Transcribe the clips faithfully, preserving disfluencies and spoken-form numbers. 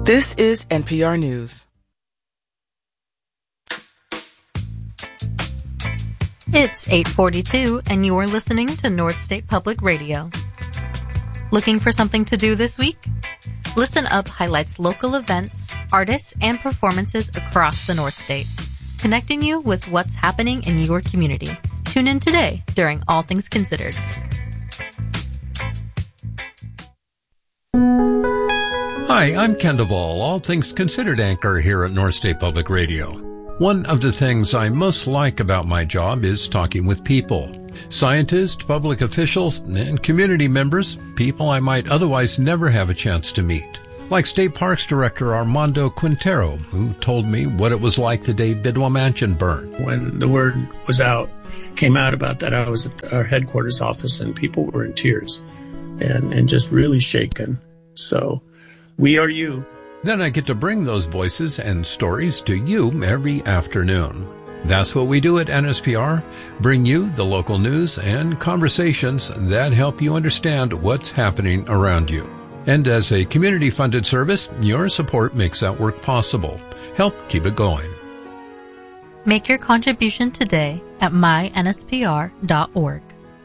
This is N P R News. It's eight forty-two, and you're listening to North State Public Radio. Looking for something to do this week? Listen Up highlights local events, artists, and performances across the North State, connecting you with what's happening in your community. Tune in today during All Things Considered. Hi, I'm Ken Duvall, All Things Considered anchor here at North State Public Radio. One of the things I most like about my job is talking with people. Scientists, public officials, and community members, people I might otherwise never have a chance to meet. Like State Parks Director Armando Quintero, who told me what it was like the day Bidwell Mansion burned. When the word was out, came out about that, I was at our headquarters office and people were in tears and, and just really shaken. So we are you. Then I get to bring those voices and stories to you every afternoon. That's what we do at N S P R, bring you the local news and conversations that help you understand what's happening around you. And as a community-funded service, your support makes that work possible. Help keep it going. Make your contribution today at my N S P R dot org.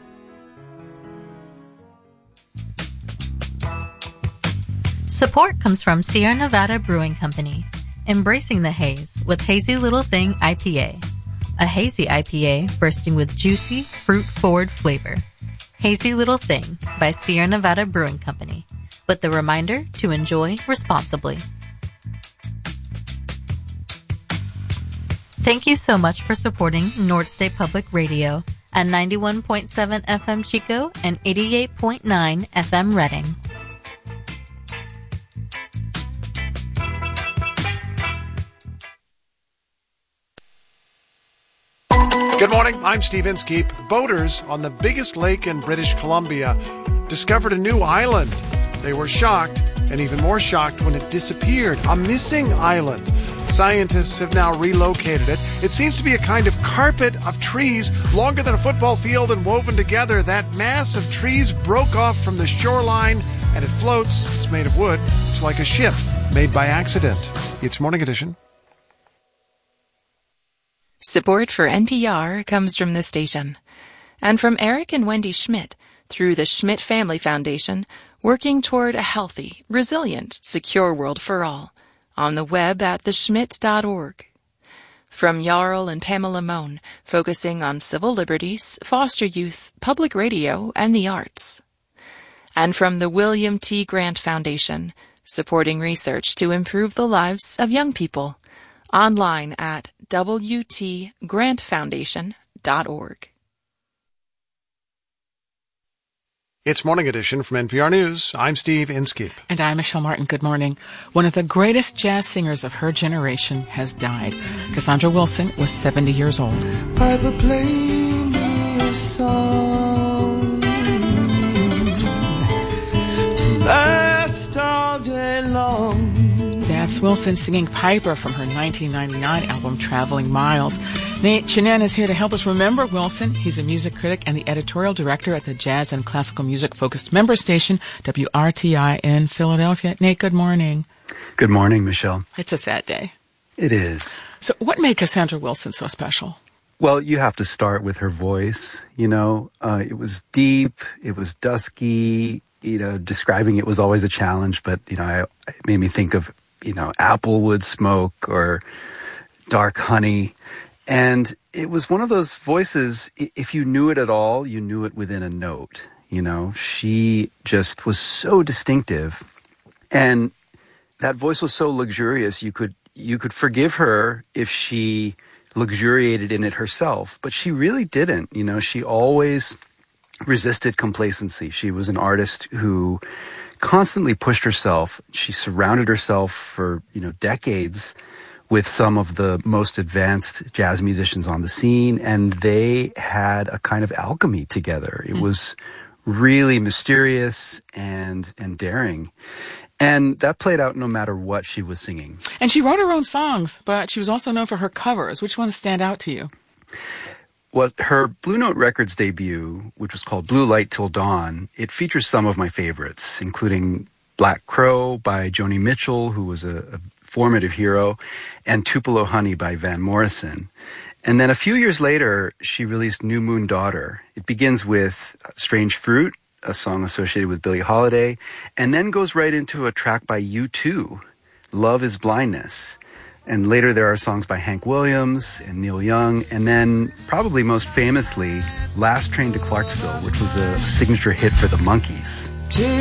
Support comes from Sierra Nevada Brewing Company, embracing the haze with Hazy Little Thing I P A. A hazy I P A bursting with juicy, fruit-forward flavor. Hazy Little Thing by Sierra Nevada Brewing Company, with the reminder to enjoy responsibly. Thank you so much for supporting North State Public Radio at ninety-one point seven F M Chico and eighty-eight point nine F M Redding. Good morning, I'm Steve Inskeep. Boaters on the biggest lake in British Columbia discovered a new island. They were shocked, and even more shocked when it disappeared. A missing island. Scientists have now relocated it. It seems to be a kind of carpet of trees, longer than a football field and woven together. That mass of trees broke off from the shoreline, and it floats. It's made of wood. It's like a ship made by accident. It's Morning Edition. Support for N P R comes from this station and from Eric and Wendy Schmidt through the Schmidt Family Foundation, working toward a healthy, resilient, secure world for all on the web at the schmidt dot org. From Jarl and Pamela Mohn, focusing on civil liberties, foster youth, public radio, and the arts. And from the William T. Grant Foundation, supporting research to improve the lives of young people. Online at w t grant foundation dot org. It's Morning Edition from N P R News. I'm Steve Inskeep. And I'm Michelle Martin. Good morning. One of the greatest jazz singers of her generation has died. Cassandra Wilson was seventy years old. Piper, play me a song to last all day long. That's Wilson singing Piper from her nineteen ninety-nine album, Traveling Miles. Nate Chinen is here to help us remember Wilson. He's a music critic and the editorial director at the jazz and classical music-focused member station, W R T I in Philadelphia. Nate, good morning. Good morning, Michelle. It's a sad day. It is. So what made Cassandra Wilson so special? Well, you have to start with her voice. You know, uh, it was deep, it was dusky. You know, describing it was always a challenge, but, you know, I, it made me think of you know, applewood smoke or dark honey. And it was one of those voices, if you knew it at all, you knew it within a note. You know, she just was so distinctive. And that voice was so luxurious, you could you could forgive her if she luxuriated in it herself. But she really didn't. You know, she always resisted complacency. She was an artist who constantly pushed herself. She surrounded herself for, you know, decades with some of the most advanced jazz musicians on the scene, and they had a kind of alchemy together. It mm. was really mysterious and and daring. And that played out no matter what she was singing. And she wrote her own songs, but she was also known for her covers. Which ones stand out to you? Well, her Blue Note Records debut, which was called Blue Light Till Dawn, it features some of my favorites, including Black Crow by Joni Mitchell, who was a, a formative hero, and Tupelo Honey by Van Morrison. And then a few years later, she released New Moon Daughter. It begins with Strange Fruit, a song associated with Billie Holiday, and then goes right into a track by U two, Love is Blindness. And later there are songs by Hank Williams and Neil Young, and then probably most famously, Last Train to Clarksville, which was a signature hit for the Monkees. She